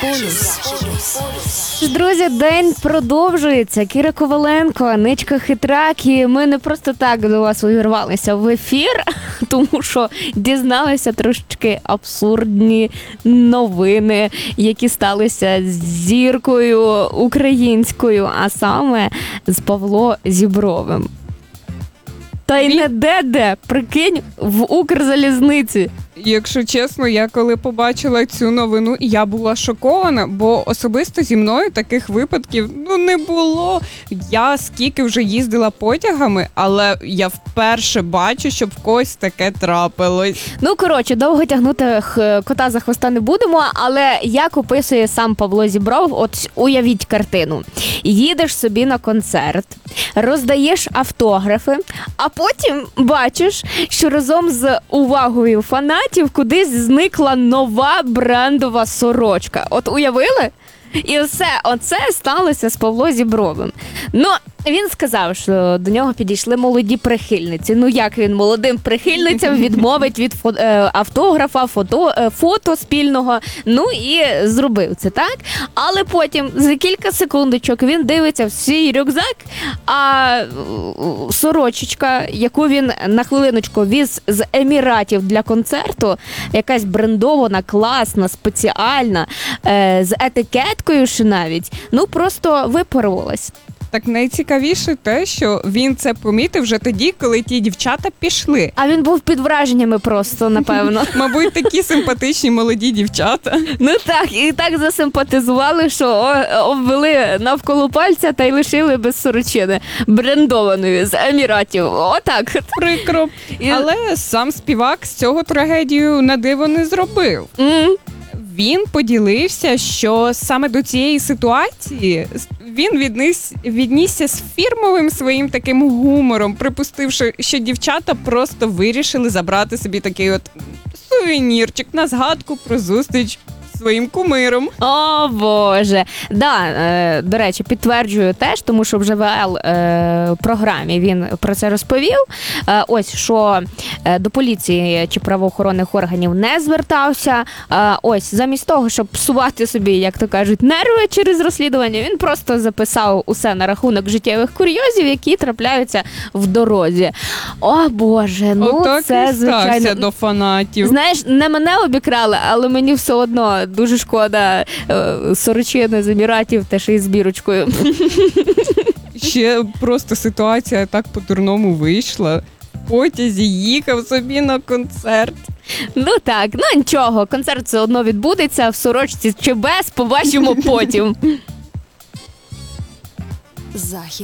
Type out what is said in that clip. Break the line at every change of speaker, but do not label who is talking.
Друзі, день продовжується. Кіра Коваленко, Аничка Хитрак. І ми не просто так до вас увірвалися в ефір, тому що дізналися трошечки абсурдні новини, які сталися з зіркою українською, а саме з Павлом Зібровим. Та й не де-де, прикинь, в Укрзалізниці.
Якщо чесно, я коли побачила цю новину, я була шокована, бо особисто зі мною таких випадків не було. Я скільки вже їздила потягами, але я вперше бачу, щоб в когось таке трапилось.
Коротше, довго тягнути кота за хвоста не будемо, але як описує сам Павло Зібров, от уявіть картину. Їдеш собі на концерт, роздаєш автографи, а потім бачиш, що разом з увагою фанатів кудись зникла нова брендова сорочка. От уявили? І оце сталося з Павлом Зібровим. Він сказав, що до нього підійшли молоді прихильниці. Як він молодим прихильницям відмовить від автографа, фото спільного. І зробив це, так? Але потім за кілька секундочок він дивиться в свій рюкзак, а сорочечка, яку він на хвилиночку віз з Еміратів для концерту, якась брендована, класна, спеціальна, з етикеткою ще навіть, просто випарувалась.
Так найцікавіше те, що він це помітив вже тоді, коли ті дівчата пішли.
А він був під враженнями просто, напевно.
Мабуть, такі симпатичні молоді дівчата.
Так, і так засимпатизували, що обвели навколо пальця та й лишили без сорочини. Брендованої з Еміратів. Отак.
Прикро. Але сам співак з цього трагедію на диво не зробив. Він поділився, що саме до цієї ситуації він віднісся з фірмовим своїм таким гумором, припустивши, що дівчата просто вирішили забрати собі такий от сувенірчик на згадку про зустріч своїм кумиром.
О, Боже. До речі, підтверджую теж, тому що в ЖВЛ програмі він про це розповів. Що до поліції чи правоохоронних органів не звертався. Замість того, щоб псувати собі, як то кажуть, нерви через розслідування, він просто записав усе на рахунок життєвих курйозів, які трапляються в дорозі. О, Боже, це, звичайно,
до фанатів.
Знаєш, не мене обікрали, але мені все одно дуже шкода сорочини з Еміратів та ще й з бірочкою.
Ще просто ситуація так по-дурному вийшла. В потязі їхав собі на концерт.
Нічого, концерт все одно відбудеться, в сорочці чи без, побачимо потім.